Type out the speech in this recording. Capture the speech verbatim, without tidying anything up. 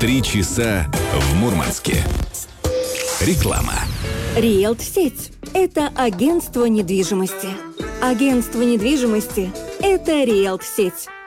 Три часа в Мурманске. Реклама. Риэлт-сеть – это агентство недвижимости. Агентство недвижимости – это Риэлт-сеть.